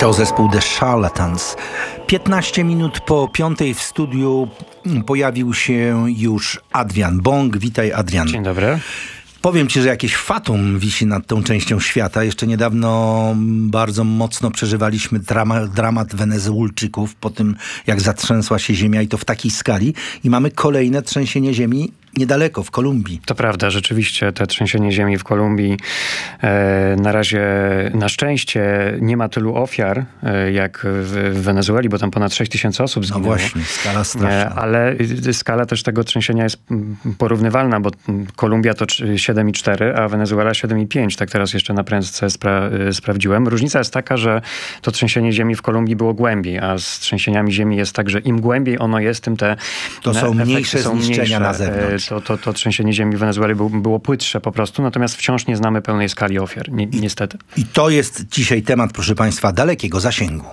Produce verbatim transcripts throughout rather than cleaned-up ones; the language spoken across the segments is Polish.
To zespół The Charlatans. piętnaście minut po piątej w studiu pojawił się już Adrian Bąk. Witaj, Adrian. Dzień dobry. Powiem ci, że jakieś fatum wisi nad tą częścią świata. Jeszcze niedawno bardzo mocno przeżywaliśmy drama, dramat Wenezuelczyków po tym, jak zatrzęsła się ziemia i to w takiej skali. I mamy kolejne trzęsienie ziemi niedaleko, w Kolumbii. To prawda, rzeczywiście te trzęsienie ziemi w Kolumbii e, na razie, na szczęście nie ma tylu ofiar e, jak w, w Wenezueli, bo tam ponad sześć tysięcy osób zginęło. No właśnie, skala straszna. E, ale skala też tego trzęsienia jest porównywalna, bo Kolumbia to siedem i cztery, a Wenezuela siedem i pięć. Tak teraz jeszcze na prędce spra- sprawdziłem. Różnica jest taka, że to trzęsienie ziemi w Kolumbii było głębiej, a z trzęsieniami ziemi jest tak, że im głębiej ono jest, tym te to są mniejsze są zniszczenia mniejsze. na zewnątrz. To, to, to trzęsienie ziemi w Wenezueli było, było płytsze po prostu, natomiast wciąż nie znamy pełnej skali ofiar, ni- niestety. I to jest dzisiaj temat, proszę Państwa, dalekiego zasięgu.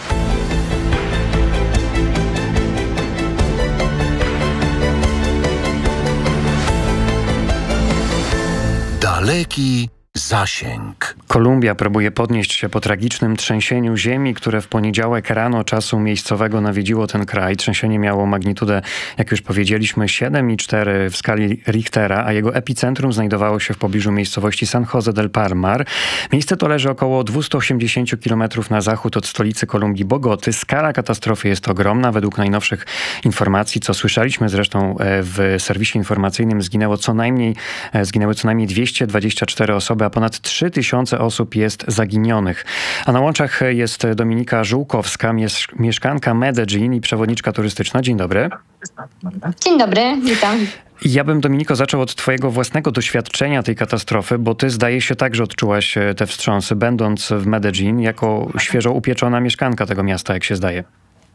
Daleki zasięg. Kolumbia próbuje podnieść się po tragicznym trzęsieniu ziemi, które w poniedziałek rano czasu miejscowego nawiedziło ten kraj. Trzęsienie miało magnitudę, jak już powiedzieliśmy, siedem i cztery w skali Richtera, a jego epicentrum znajdowało się w pobliżu miejscowości San José del Palmar. Miejsce to leży około dwieście osiemdziesiąt kilometrów na zachód od stolicy Kolumbii, Bogoty. Skala katastrofy jest ogromna. Według najnowszych informacji, co słyszeliśmy zresztą w serwisie informacyjnym, zginęło co najmniej, zginęły co najmniej dwieście dwadzieścia cztery osoby, a ponad trzy tysiące osób jest zaginionych. A na łączach jest Dominika Żółkowska, mies- mieszkanka Medellin i przewodniczka turystyczna. Dzień dobry. Dzień dobry, witam. Ja bym, Dominiko, zaczął od twojego własnego doświadczenia tej katastrofy, bo ty, zdaje się, także odczułaś te wstrząsy, będąc w Medellin jako świeżo upieczona mieszkanka tego miasta, jak się zdaje.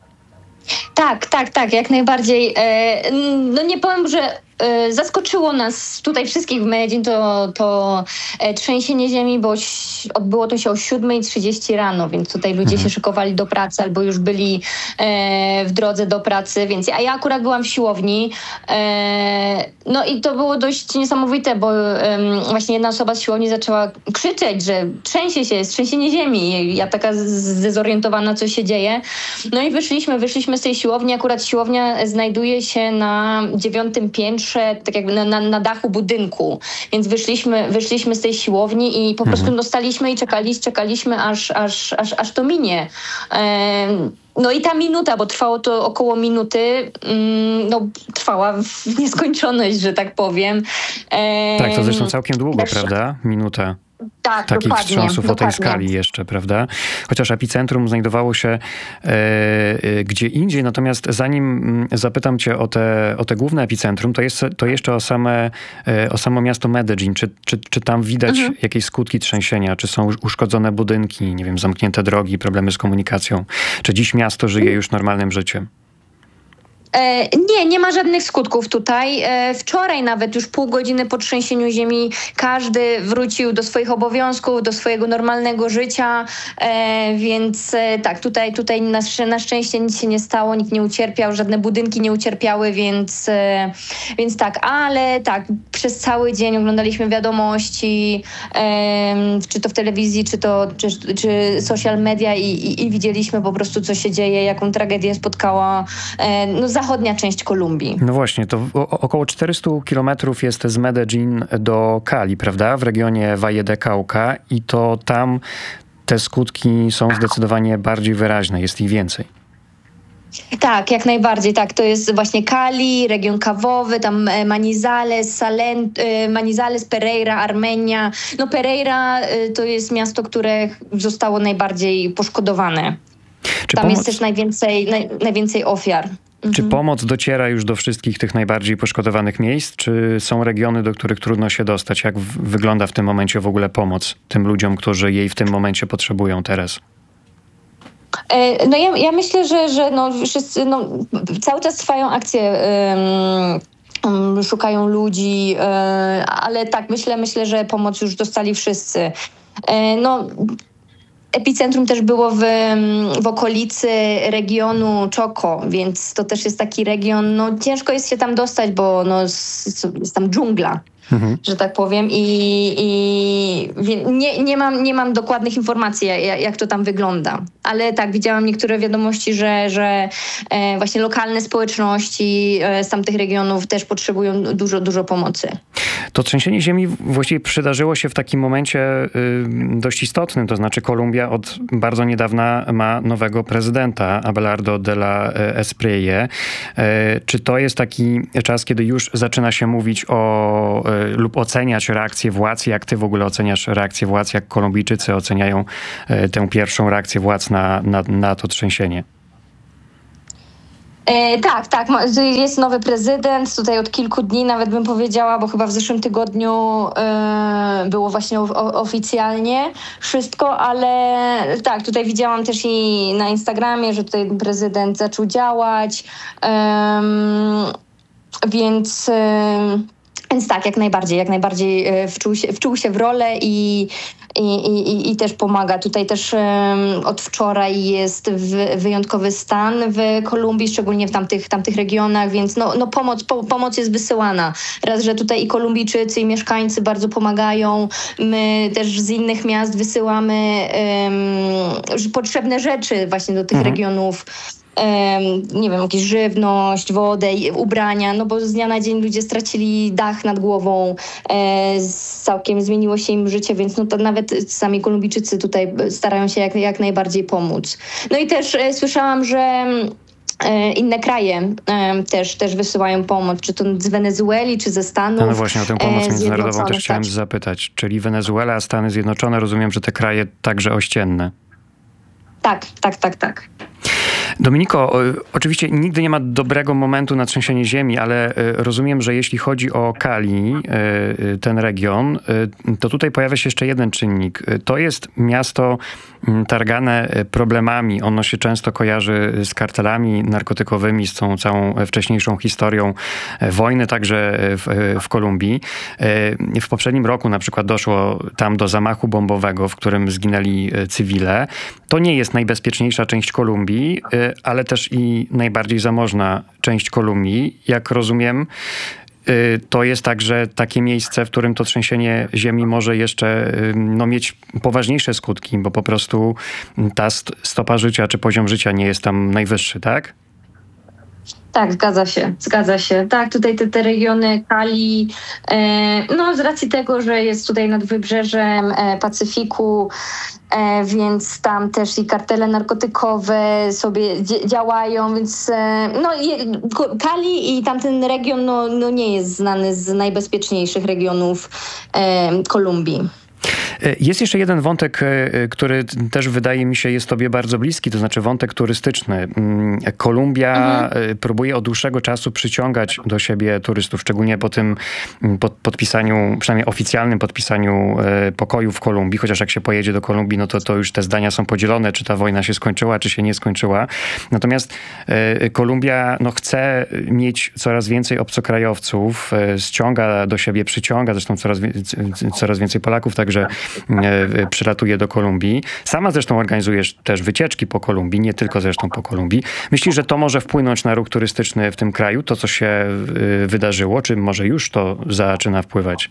Tak, tak, tak, jak najbardziej. No nie powiem, że zaskoczyło nas tutaj wszystkich w Medellin to, to trzęsienie ziemi, bo odbyło to się o siódma trzydzieści rano, więc tutaj ludzie mhm. się szykowali do pracy albo już byli w drodze do pracy, więc a ja akurat byłam w siłowni. No i to było dość niesamowite, bo właśnie jedna osoba z siłowni zaczęła krzyczeć, że trzęsie się, jest trzęsienie ziemi. Ja taka zdezorientowana, co się dzieje. No i wyszliśmy, wyszliśmy z tej siłowni. Akurat siłownia znajduje się na dziewiątym piętrze, tak jakby na, na, na dachu budynku. Więc wyszliśmy, wyszliśmy z tej siłowni i po prostu dostaliśmy i czekaliśmy, czekaliśmy aż, aż, aż, aż to minie. Ehm, No i ta minuta, bo trwało to około minuty, no trwała w nieskończoność, że tak powiem. Ehm, tak, to zresztą całkiem długo, też... prawda? Minuta. Tak, takich dokładnie, wstrząsów dokładnie. o tej skali jeszcze, prawda? Chociaż epicentrum znajdowało się e, e, gdzie indziej, natomiast zanim zapytam cię o te, o te główne epicentrum, to, jest, to jeszcze o, same, e, o samo miasto Medellin. Czy, czy, czy tam widać mhm. jakieś skutki trzęsienia? Czy są uszkodzone budynki, nie wiem, zamknięte drogi, problemy z komunikacją? Czy dziś miasto żyje już normalnym życiem? E, nie, nie ma żadnych skutków tutaj. E, wczoraj nawet już pół godziny po trzęsieniu ziemi każdy wrócił do swoich obowiązków, do swojego normalnego życia, e, więc e, tak, tutaj, tutaj na, na szczęście nic się nie stało, nikt nie ucierpiał, żadne budynki nie ucierpiały, więc, e, więc tak, ale tak, przez cały dzień oglądaliśmy wiadomości, e, czy to w telewizji, czy to czy, czy social media i, i, i widzieliśmy po prostu, co się dzieje, jaką tragedię spotkała e, no, zachodnia część Kolumbii. No właśnie, to o, około czterysta kilometrów jest z Medellin do Cali, prawda? W regionie Valle de Cauca i to tam te skutki są zdecydowanie bardziej wyraźne, jest ich więcej. Tak, jak najbardziej, tak. To jest właśnie Cali, region kawowy, tam Manizales, Salent, Manizales, Pereira, Armenia. No Pereira to jest miasto, które zostało najbardziej poszkodowane. Czy tam pomoc... jest też najwięcej, naj, najwięcej ofiar. Czy pomoc dociera już do wszystkich tych najbardziej poszkodowanych miejsc? Czy są regiony, do których trudno się dostać? Jak w- wygląda w tym momencie w ogóle pomoc tym ludziom, którzy jej w tym momencie potrzebują teraz? No ja, ja myślę, że, że no wszyscy, no, cały czas trwają akcje, um, szukają ludzi, um, ale tak, myślę, myślę, że pomoc już dostali wszyscy. Um, no, epicentrum też było w, w okolicy regionu Chocó, więc to też jest taki region, no ciężko jest się tam dostać, bo no, jest tam dżungla. mhm. że tak powiem. I, i nie, nie, mam, nie mam dokładnych informacji, jak, jak to tam wygląda. Ale tak, widziałam niektóre wiadomości, że, że e, właśnie lokalne społeczności e, z tamtych regionów też potrzebują dużo, dużo pomocy. To trzęsienie ziemi właściwie przydarzyło się w takim momencie y, dość istotnym, to znaczy Kolumbia od bardzo niedawna ma nowego prezydenta, Abelardo de la Espriella. Y, czy to jest taki czas, kiedy już zaczyna się mówić o y, lub oceniać reakcję władz? Jak ty w ogóle oceniasz reakcję władz? Jak Kolumbijczycy oceniają y, tę pierwszą reakcję władz na, na, na to trzęsienie? E, tak, tak. Jest nowy prezydent tutaj od kilku dni, nawet bym powiedziała, bo chyba w zeszłym tygodniu e, było właśnie o, oficjalnie wszystko, ale tak, tutaj widziałam też i na Instagramie, że tutaj prezydent zaczął działać, e, więc... E, Więc tak, jak najbardziej, jak najbardziej wczuł się, wczuł się w rolę i, i, i, i też pomaga. Tutaj też um, od wczoraj jest w, wyjątkowy stan w Kolumbii, szczególnie w tamtych, tamtych regionach, więc no, no pomoc, po, pomoc jest wysyłana. Raz, że tutaj i Kolumbijczycy, i mieszkańcy bardzo pomagają. My też z innych miast wysyłamy um, potrzebne rzeczy właśnie do tych mhm. regionów. Nie wiem, jakieś żywność, wodę, ubrania, no bo z dnia na dzień ludzie stracili dach nad głową, e, całkiem zmieniło się im życie, więc no to nawet sami Kolumbijczycy tutaj starają się jak, jak najbardziej pomóc. No i też e, słyszałam, że e, inne kraje e, też, też wysyłają pomoc, czy to z Wenezueli, czy ze Stanów. No, no właśnie, o tę pomoc e, międzynarodową też chciałem tak. zapytać. Czyli Wenezuela, Stany Zjednoczone, rozumiem, że te kraje także ościenne. Tak, tak, tak, tak. Dominiko, oczywiście nigdy nie ma dobrego momentu na trzęsienie ziemi, ale rozumiem, że jeśli chodzi o Cali, ten region, to tutaj pojawia się jeszcze jeden czynnik. To jest miasto targane problemami. Ono się często kojarzy z kartelami narkotykowymi, z tą całą wcześniejszą historią wojny, także w, w Kolumbii. W poprzednim roku na przykład doszło tam do zamachu bombowego, w którym zginęli cywile. To nie jest najbezpieczniejsza część Kolumbii, ale też i najbardziej zamożna część Kolumbii. Jak rozumiem, to jest także takie miejsce, w którym to trzęsienie ziemi może jeszcze no, mieć poważniejsze skutki, bo po prostu ta stopa życia czy poziom życia nie jest tam najwyższy, tak? Tak, zgadza się, zgadza się. Tak, tutaj te, te regiony Cali, e, no z racji tego, że jest tutaj nad wybrzeżem e, Pacyfiku, e, więc tam też i kartele narkotykowe sobie dzie- działają, więc e, no je, Cali i tamten region no, no nie jest znany z najbezpieczniejszych regionów e, Kolumbii. Jest jeszcze jeden wątek, który też wydaje mi się jest tobie bardzo bliski, to znaczy wątek turystyczny. Kolumbia mhm. próbuje od dłuższego czasu przyciągać do siebie turystów, szczególnie po tym pod, podpisaniu, przynajmniej oficjalnym podpisaniu pokoju w Kolumbii, chociaż jak się pojedzie do Kolumbii, no to, to już te zdania są podzielone, czy ta wojna się skończyła, czy się nie skończyła. Natomiast Kolumbia no, chce mieć coraz więcej obcokrajowców, ściąga do siebie, przyciąga, zresztą coraz, coraz więcej Polaków także przylatuje do Kolumbii. Sama zresztą organizujesz też wycieczki po Kolumbii, nie tylko zresztą po Kolumbii. Myślisz, że to może wpłynąć na ruch turystyczny w tym kraju, to co się wydarzyło, czy może już to zaczyna wpływać?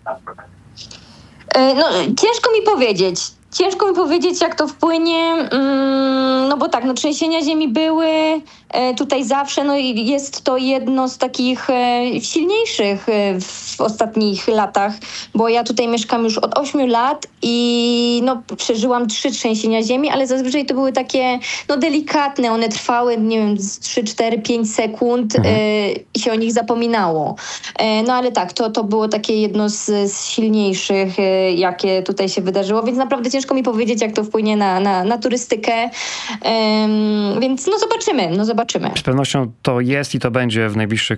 No, ciężko mi powiedzieć. Ciężko mi powiedzieć, jak to wpłynie, no bo tak, no trzęsienia ziemi były tutaj zawsze, no i jest to jedno z takich silniejszych w ostatnich latach, bo ja tutaj mieszkam już od ośmiu lat i no przeżyłam trzy trzęsienia ziemi, ale zazwyczaj to były takie no delikatne, one trwały, nie wiem, z trzy, cztery, pięć sekund mhm. i się o nich zapominało. No ale tak, to, to było takie jedno z, z silniejszych, jakie tutaj się wydarzyło, więc naprawdę ciężko mi powiedzieć, jak to wpłynie na, na, na turystykę, um, więc no zobaczymy, no zobaczymy. Z pewnością to jest i to będzie w najbliższych tygodniach temat numer jeden. Z tym się chyba zgodzisz w całej Kolumbii. Wiesz,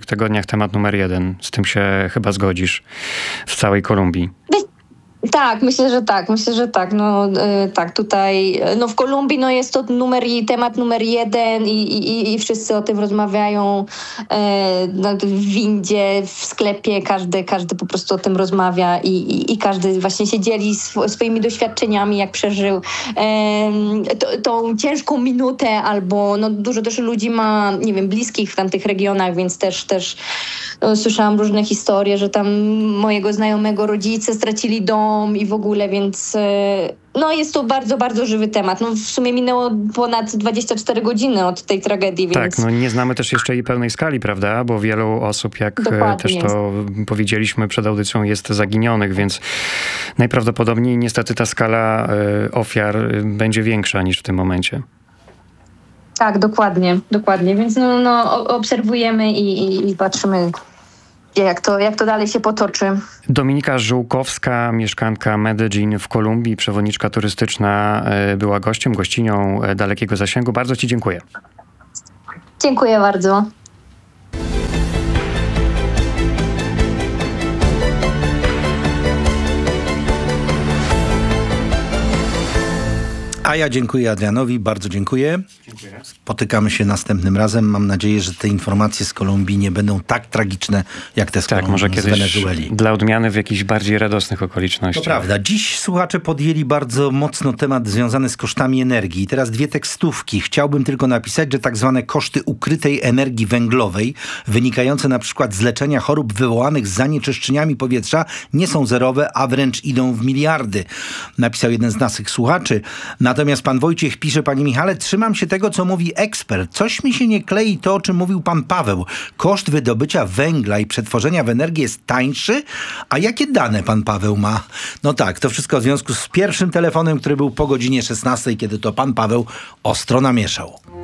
Tak, myślę, że tak, myślę, że tak. No y, tak, tutaj no w Kolumbii no jest to numer i temat numer jeden i, i, i wszyscy o tym rozmawiają y, no, w windzie, w sklepie, każdy, każdy po prostu o tym rozmawia i, i, i każdy właśnie się dzieli sw- swoimi doświadczeniami, jak przeżył y, to, tą ciężką minutę, albo no dużo też ludzi ma, nie wiem, bliskich w tamtych regionach, więc też, też no, słyszałam różne historie, że tam mojego znajomego rodzice stracili dom i w ogóle, więc no jest to bardzo, bardzo żywy temat. No w sumie minęło ponad dwadzieścia cztery godziny od tej tragedii, więc... Tak, no nie znamy też jeszcze jej pełnej skali, prawda? Bo wielu osób, jak Dokładnie. też to powiedzieliśmy przed audycją, jest zaginionych, więc najprawdopodobniej niestety ta skala ofiar będzie większa niż w tym momencie. Tak, dokładnie, dokładnie. Więc no, no obserwujemy i, i, i patrzymy, jak to, jak to dalej się potoczy. Dominika Żółkowska, mieszkanka Medellin w Kolumbii, przewodniczka turystyczna, była gościem, gościnią Dalekiego Zasięgu. Bardzo ci dziękuję. Dziękuję bardzo. A ja dziękuję Adrianowi, bardzo dziękuję. Dziękuję. Spotykamy się następnym razem. Mam nadzieję, że te informacje z Kolumbii nie będą tak tragiczne, jak te z, tak, Kolumbii, może z kiedyś Wenezueli. Dla odmiany w jakichś bardziej radosnych okolicznościach. To prawda. Dziś słuchacze podjęli bardzo mocno temat związany z kosztami energii. I teraz dwie tekstówki. Chciałbym tylko napisać, że tak zwane koszty ukrytej energii węglowej, wynikające na przykład z leczenia chorób wywołanych zanieczyszczeniami powietrza, nie są zerowe, a wręcz idą w miliardy. Napisał jeden z naszych słuchaczy. Natomiast pan Wojciech pisze: panie Michale, trzymam się tego, co mówi ekspert. Coś mi się nie klei to, o czym mówił pan Paweł. Koszt wydobycia węgla i przetworzenia w energię jest tańszy? A jakie dane pan Paweł ma? No tak, to wszystko w związku z pierwszym telefonem, który był po godzinie szesnastej, kiedy to pan Paweł ostro namieszał.